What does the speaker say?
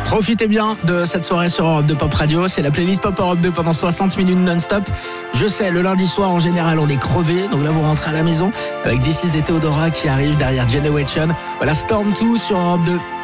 Profitez bien de cette soirée sur Europe 2 Pop Radio. C'est la playlist Pop Europe 2 pendant 60 minutes non-stop. Je sais, le lundi soir, en général, on est crevé. Donc là, vous rentrez à la maison avec This Is et Theodora qui arrive derrière Generation. Voilà, Storm 2 sur Europe 2.